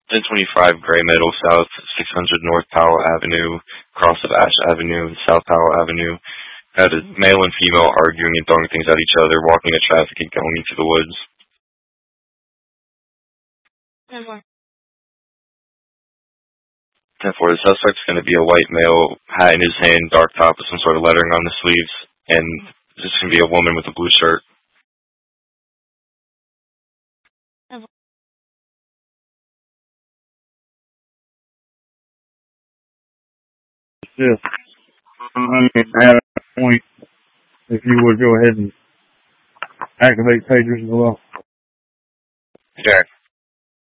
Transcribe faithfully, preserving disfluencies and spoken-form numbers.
ten twenty-five Gray Meadow South, six hundred North Powell Avenue, cross of Ash Avenue, South Powell Avenue. Had a male and female arguing and throwing things at each other, walking at traffic and going into the woods. ten four. ten four, the suspect's going to be a white male, hat in his hand, dark top with some sort of lettering on the sleeves, and this is going to be a woman with a blue shirt. Yes. I mean, at a point, if you would go ahead and activate pagers as well. Sure.